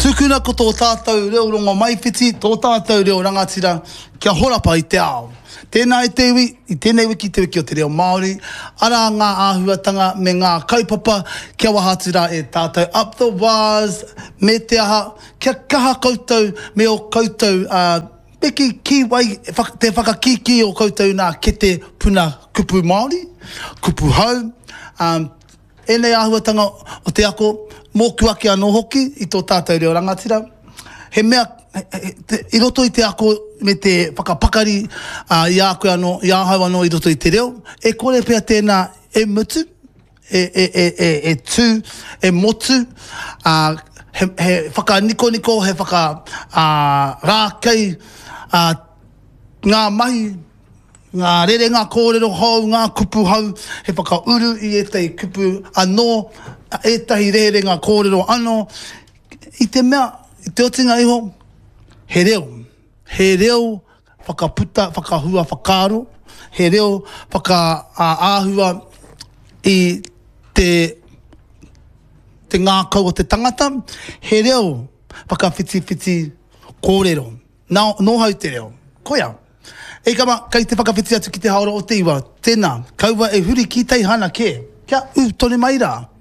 tukuna ko tō tātou reo rongo mai whiti, tō tātou reo rangatira, kia horapa i te ao. Tēnā i te iwi, i tēnei wiki te wiki o te reo Māori, ara ngā āhuatanga me ngā kaupapa, kia wahatira e tātou up the wires, me te aha, kia kaha koutou, me o koutou, peki ki wai, te whakakiki o koutou nā kete puna kupu Māori, kupu hau, enei āhuatanga o te ako, mōku ake anō hoki i tō tātou reo rangatira. He mea, i roto i te ako me te whakapakari i a koe anō, i a hau anō i roto i te reo, e kore pia tēnā e mutu, e tū, e motu, he whakaniko-niko, he rākei, ngā mahi, ngā rere, ngā kōrero hau, ngā kupu hau, he whakauru i e tei kupu anō, e tahi rere ngā kōrero anō. I te mea, i te otinga iho, he reo whakaputa, whakahua, whakaro, he reo whakaahua i te ngā kau o te tangata, he reo whakawhiti-whiti kōrero. Nō hau te reo. Koia. E kama, kai te whakawhiti atu ki te haora o te iwa, tēnā, kaua e huri ki tei hana ke, kia tone mai rā.